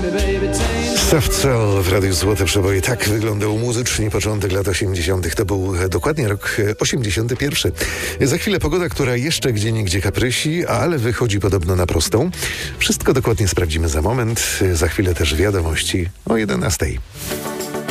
Soft Cell w Radiu Złote Przeboje. Tak wyglądał muzycznie początek lat 80. To był dokładnie rok 81. Za chwilę pogoda, która jeszcze gdzieniegdzie kaprysi, ale wychodzi podobno na prostą. Wszystko dokładnie sprawdzimy za moment. Za chwilę też wiadomości o 11.